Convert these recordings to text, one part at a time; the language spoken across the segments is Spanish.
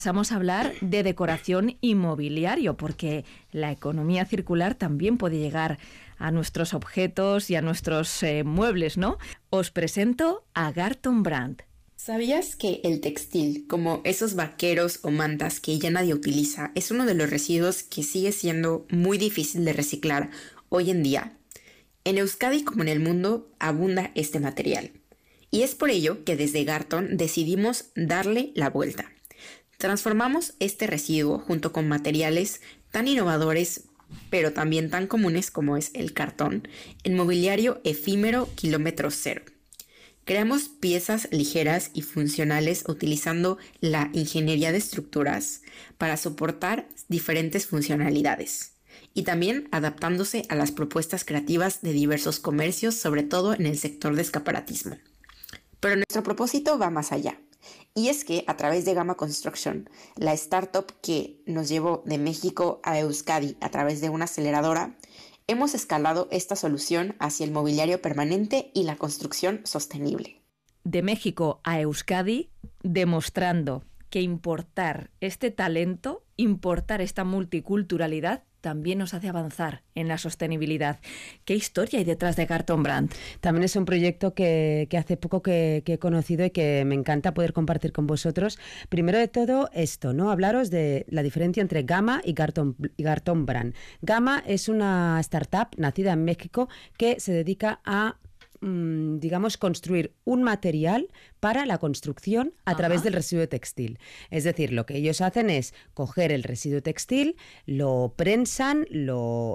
Pasamos a hablar de decoración y mobiliario, porque la economía circular también puede llegar a nuestros objetos y a nuestros muebles, ¿no? Os presento a Garton Brand. ¿Sabías que el textil, como esos vaqueros o mantas que ya nadie utiliza, es uno de los residuos que sigue siendo muy difícil de reciclar hoy en día? En Euskadi como en el mundo abunda este material. Y es por ello que desde Garton decidimos darle la vuelta. Transformamos este residuo junto con materiales tan innovadores, pero también tan comunes como es el cartón, en mobiliario efímero kilómetro cero. Creamos piezas ligeras y funcionales utilizando la ingeniería de estructuras para soportar diferentes funcionalidades y también adaptándose a las propuestas creativas de diversos comercios, sobre todo en el sector de escaparatismo. Pero nuestro propósito va más allá. Y es que a través de Gama Construction, la startup que nos llevó de México a Euskadi a través de una aceleradora, hemos escalado esta solución hacia el mobiliario permanente y la construcción sostenible. De México a Euskadi, demostrando que importar este talento, importar esta multiculturalidad, también nos hace avanzar en la sostenibilidad. ¿Qué historia hay detrás de Garton Brand? También es un proyecto que hace poco que he conocido y que me encanta poder compartir con vosotros. Primero de todo esto, ¿no? Hablaros de la diferencia entre Gama y Garton Brand. Gama es una startup nacida en México que se dedica a construir un material para la construcción a través del residuo textil. Es decir, lo que ellos hacen es coger el residuo textil, lo prensan, lo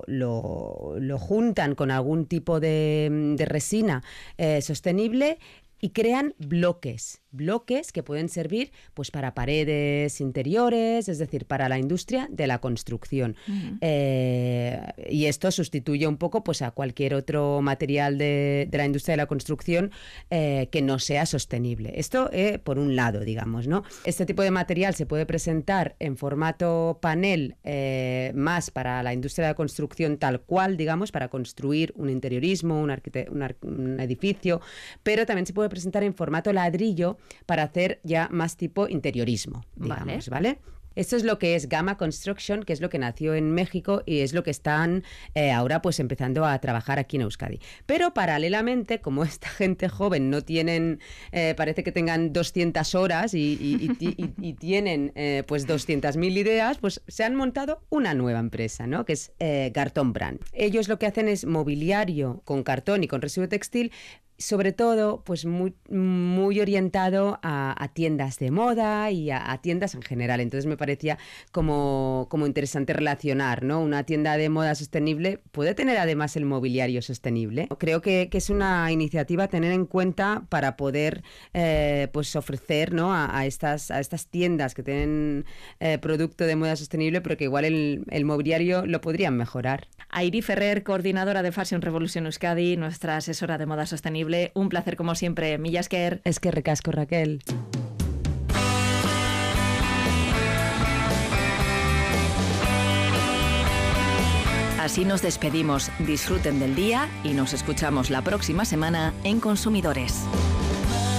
juntan con algún tipo de resina sostenible y crean bloques que pueden servir pues para paredes interiores, es decir, para la industria de la construcción. Uh-huh. Y esto sustituye un poco pues a cualquier otro material de la industria de la construcción que no sea sostenible. Esto por un lado, digamos, ¿no? Este tipo de material se puede presentar en formato panel más para la industria de la construcción tal cual, digamos, para construir un interiorismo, un edificio, pero también se puede presentar en formato ladrillo para hacer ya más tipo interiorismo, digamos, ¿vale? Esto es lo que es Gama Construction, que es lo que nació en México y es lo que están ahora pues empezando a trabajar aquí en Euskadi. Pero paralelamente, como esta gente joven no tienen, parece que tengan 200 horas y tienen pues 200.000 ideas, pues se han montado una nueva empresa, ¿no? Que es Garton Brand. Ellos lo que hacen es mobiliario con cartón y con residuo textil, sobre todo pues muy orientado a tiendas de moda y a tiendas en general. Entonces me parecía como interesante relacionar, ¿no? Una tienda de moda sostenible puede tener además el mobiliario sostenible. Creo que es una iniciativa a tener en cuenta para poder pues ofrecer, ¿no? a estas tiendas que tienen producto de moda sostenible, pero que igual el mobiliario lo podrían mejorar. Airi Ferrer, coordinadora de Fashion Revolution Euskadi, nuestra asesora de moda sostenible. Un placer como siempre. Mila esker. Eskerrik asko, Raquel. Así nos despedimos. Disfruten del día y nos escuchamos la próxima semana en Consumidores.